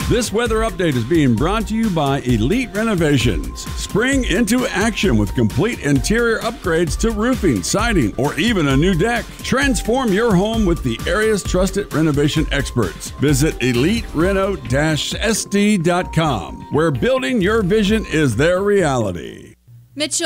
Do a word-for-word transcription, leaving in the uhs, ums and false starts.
This weather update is being brought to you by Elite Renovations. Spring into action with complete interior upgrades to roofing, siding, or even a new deck. Transform your home with the area's trusted renovation experts. Visit elite reno dash s d dot com, where building your vision is their reality. Mitchell